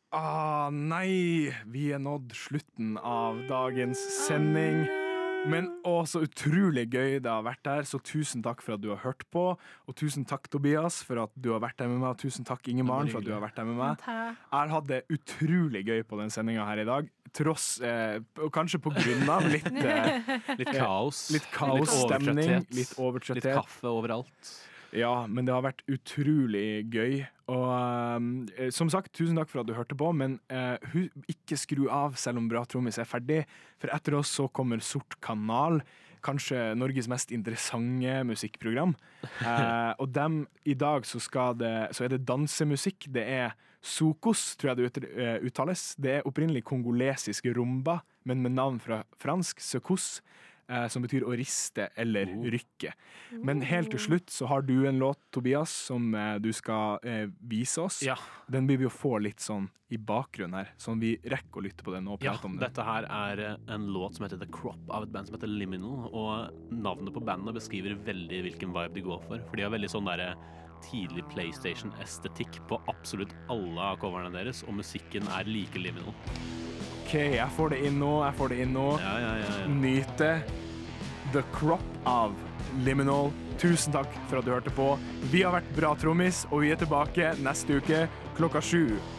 Nei, vi nådd slutten av dagens sending. Men så utrolig gøy det har vært der, så tusen takk for at du har hørt på. Og tusen takk, Tobias, for at du har vært der med meg. Og tusen takk, Ingemaren, for at du har vært der med meg. Jeg har hatt det utrolig gøy på den sendingen her i dag. Tross, og kanskje på grunn av litt kaos. Litt kaosstemning, litt overtrøtthet. Litt kaffe overalt. Ja, men det har vært utrolig gøy. Og som sagt, tusen takk for at du hørte på. Men ikke skru av selv om Bra Trommis er ferdig. For etter oss så kommer Sort Kanal. Kanskje Norges mest interessante musikkprogram. Og i dag så er det dansemusikk. Det er Sokos, tror jeg det uttales. Det er opprinnelig kongolesisk rumba, men med navn fra fransk, Sekos. Som betyr å riste eller rykke. Men helt til slutt så har du en låt, Tobias, som du skal vise oss. Ja. Den vil vi jo få litt sånn i bakgrunnen her, sånn vi rekker å lytte på den og prate om den. Dette her er en låt som heter The Crop av et band som heter Liminal, og navnet på bandet beskriver veldig hvilken vibe de går for. For de har veldig sånn der tidlig PlayStation-estetikk på absolutt alle av coverne deres, og musikken er like Liminal. Ok, jeg får det inn nå. Ja. Nyte The Crop av Liminal. Tusen takk for at du hørte på. Vi har vært Bra Trommis, og vi er tilbake neste uke 7:00.